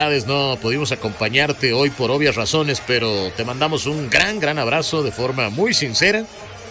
No pudimos acompañarte hoy por obvias razones, pero te mandamos un gran abrazo de forma muy sincera.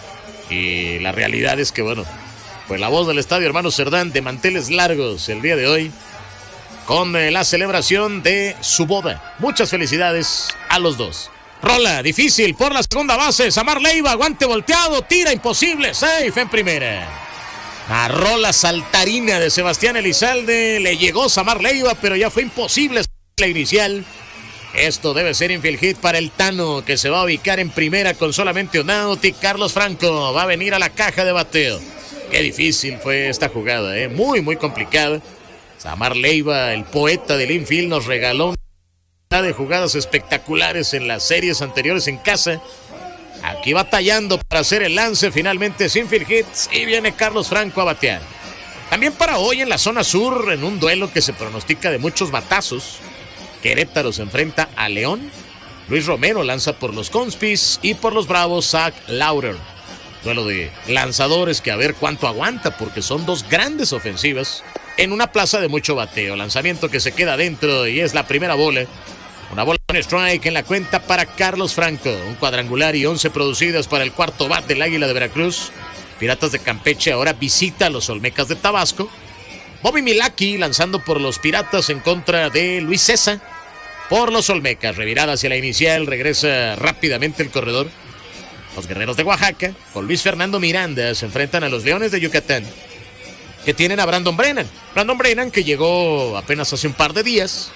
Y la realidad es que, bueno, pues la voz del Estadio Hermano Cerdán de manteles largos el día de hoy con la celebración de su boda. Muchas felicidades a los dos. Rola difícil por la segunda base. Samar Leiva, guante volteado, tira imposible, safe en primera. La rola saltarina de Sebastián Elizalde, le llegó Samar Leiva, pero ya fue imposible la inicial. Esto debe ser infield hit para el Tano, que se va a ubicar en primera con solamente un out, y Carlos Franco va a venir a la caja de bateo. Qué difícil fue esta jugada, muy complicada. Samar Leiva, el poeta del infield, nos regaló una de jugadas espectaculares en las series anteriores en casa. Aquí batallando para hacer el lance, finalmente sin field hits, y viene Carlos Franco a batear. También para hoy en la zona sur, en un duelo que se pronostica de muchos batazos, Querétaro se enfrenta a León. Luis Romero lanza por los Conspis y por los Bravos Zach Lauder. Duelo de lanzadores que a ver cuánto aguanta, porque son dos grandes ofensivas en una plaza de mucho bateo. Lanzamiento que se queda adentro y es la primera bola. Una bola en strike en la cuenta para Carlos Franco. Un cuadrangular y 11 producidas para el cuarto bat del Águila de Veracruz. Piratas de Campeche ahora visita a los Olmecas de Tabasco. Bobby Milwaukee lanzando por los Piratas en contra de Luis César por los Olmecas. Revirada hacia la inicial, regresa rápidamente el corredor. Los Guerreros de Oaxaca con Luis Fernando Miranda se enfrentan a los Leones de Yucatán, que tienen a Brandon Brennan. Brandon Brennan, que llegó apenas hace un par de días,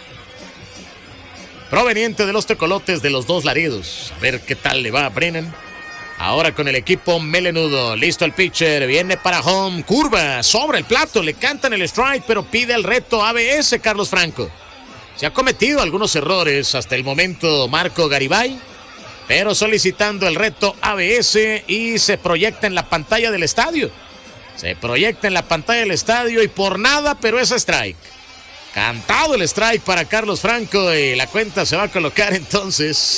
proveniente de los Tecolotes de los Dos Laredos. A ver qué tal le va a Brennan. Ahora con el equipo melenudo. Listo el pitcher. Viene para home. Curva sobre el plato. Le cantan el strike, pero pide el reto ABS Carlos Franco. Se ha cometido algunos errores hasta el momento Marco Garibay, pero solicitando el reto ABS y se proyecta en la pantalla del estadio. Se proyecta en la pantalla del estadio y por nada, pero es strike. Cantado el strike para Carlos Franco y la cuenta se va a colocar entonces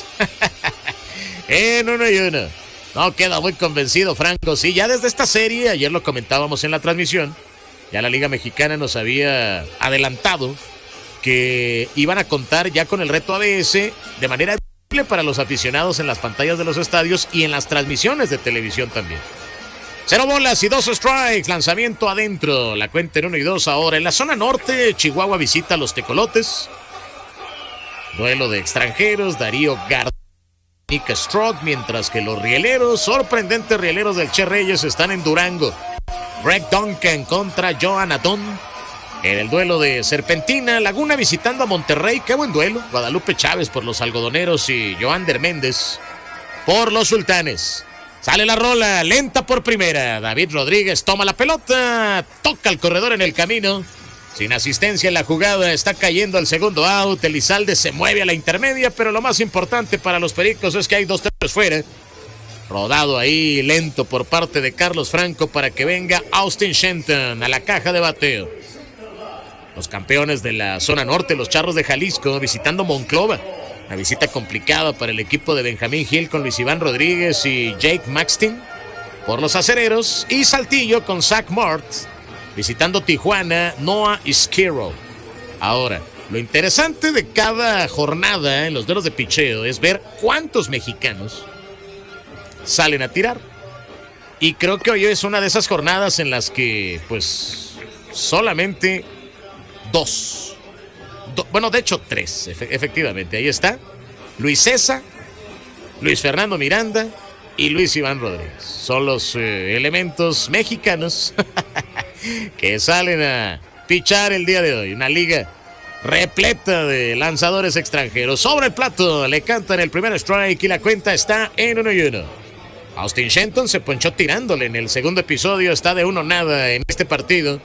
en 1-1. No queda muy convencido Franco. Sí, ya desde esta serie, ayer lo comentábamos en la transmisión, ya la Liga Mexicana nos había adelantado que iban a contar ya con el reto ABS de manera visible para los aficionados en las pantallas de los estadios y en las transmisiones de televisión también. 0 bolas y 2 strikes, lanzamiento adentro, la cuenta en 1-2 ahora. En la zona norte, Chihuahua visita a los Tecolotes. Duelo de extranjeros, Darío García, Nick Stroke, mientras que los rieleros, sorprendentes rieleros del Che Reyes, están en Durango. Greg Duncan contra Joan Adón. En el duelo de Serpentina, Laguna visitando a Monterrey, qué buen duelo. Guadalupe Chávez por los algodoneros y Joander Méndez por los sultanes. Sale la rola, lenta por primera. David Rodríguez toma la pelota, toca al corredor en el camino. Sin asistencia en la jugada, está cayendo al segundo out. Elizalde se mueve a la intermedia, pero lo más importante para los Pericos es que hay 2 tercios fuera. Rodado ahí, lento por parte de Carlos Franco para que venga Austin Shenton a la caja de bateo. Los campeones de la zona norte, los Charros de Jalisco, visitando Monclova. Una visita complicada para el equipo de Benjamín Gil con Luis Iván Rodríguez y Jake Maxton por los Acereros. Y Saltillo con Zach Mort visitando Tijuana, Noah Izquierdo. Ahora, lo interesante de cada jornada en los duelos de picheo es ver cuántos mexicanos salen a tirar. Y creo que hoy es una de esas jornadas en las que, pues, solamente 2. Bueno, de hecho 3, efectivamente. Ahí está. Luis César, Luis Fernando Miranda y Luis Iván Rodríguez. Son los elementos mexicanos que salen a pichar el día de hoy. Una liga repleta de lanzadores extranjeros. Sobre el plato le cantan el primer strike y la cuenta está en 1-1. Austin Shenton se ponchó tirándole en el segundo episodio. Está de 1-0 en este partido.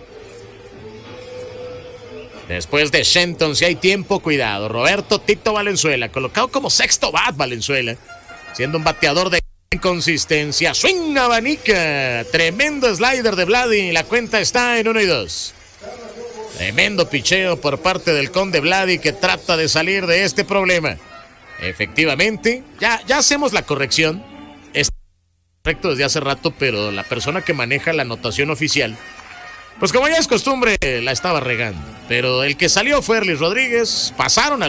Después de Shenton, si hay tiempo, cuidado. Roberto Tito Valenzuela, colocado como sexto bat Valenzuela, siendo un bateador de inconsistencia. Swing abanica. Tremendo slider de Vladi. La cuenta está en 1-2. Tremendo picheo por parte del Conde Vladi, que trata de salir de este problema. Efectivamente, ya hacemos la corrección. Está correcto desde hace rato, pero la persona que maneja la anotación oficial, pues como ya es costumbre, la estaba regando. Pero el que salió fue Erlis Rodríguez. Pasaron al